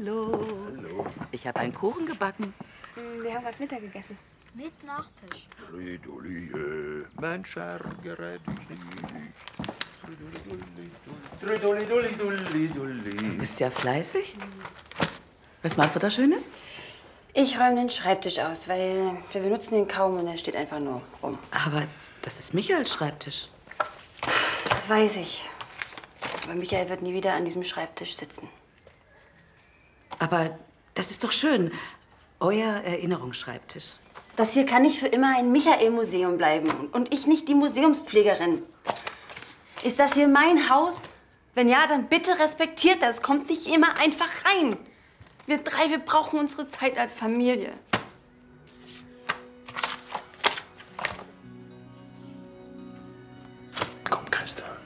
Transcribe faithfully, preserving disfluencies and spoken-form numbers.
Hallo. Hallo. Ich habe einen Kuchen gebacken. Wir haben gerade Mittag gegessen. Mit Nachtisch. Fridolin, mein Scher gerät dich nicht. Fridolin, Dulli, Dulli, Dulli. Du bist ja fleißig. Was machst du da Schönes? Ich räume den Schreibtisch aus, weil wir benutzen ihn kaum und er steht einfach nur rum. Aber das ist Michaels Schreibtisch. Das weiß ich. Aber Michael wird nie wieder an diesem Schreibtisch sitzen. Aber das ist doch schön. Euer Erinnerungsschreibtisch. Das hier kann nicht für immer ein Michael-Museum bleiben. Und ich nicht die Museumspflegerin. Ist das hier mein Haus? Wenn ja, dann bitte respektiert das. Kommt nicht immer einfach rein. Wir drei, wir brauchen unsere Zeit als Familie. Komm, Christa.